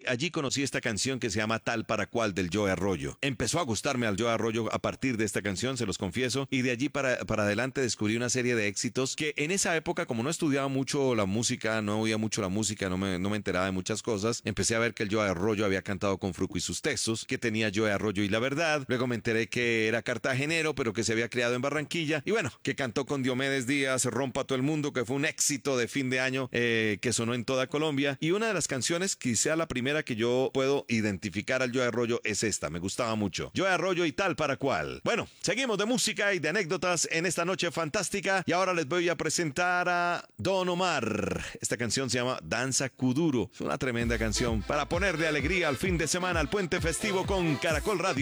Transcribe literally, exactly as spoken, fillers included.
allí conocí esta canción que se llama Tal para Cual del Joe Arroyo. Empezó a gustarme al Joe Arroyo a partir de esta canción, se los confieso, y de allí para, para adelante descubrí una serie de éxitos que en esa época, como no estudiaba mucho la música, no oía mucho la música, no me, no me enteraba de muchas cosas, empecé a ver que el Joe Arroyo había cantado con Fruco y sus Tesos, que tenía Joe Arroyo y La Verdad. Luego me enteré que era cartagenero, pero que se había criado en Barranquilla, y bueno, que cantó con Diomedes Díaz, Rompa todo el mundo, que fue un éxito de fin de año eh, que sonó en toda Colombia. Y una de las canciones, quizá la primera que yo puedo identificar al Joe Arroyo es esta, me gustaba mucho. Joe Arroyo y Tal para Cual. Bueno, seguimos de música y de anécdotas en esta noche fantástica, y ahora les voy a presentar a Don Omar. Esta canción se llama Danza Kuduro. Es una tremenda canción para poner de alegría al fin de semana, al puente festivo con Caracol Radio.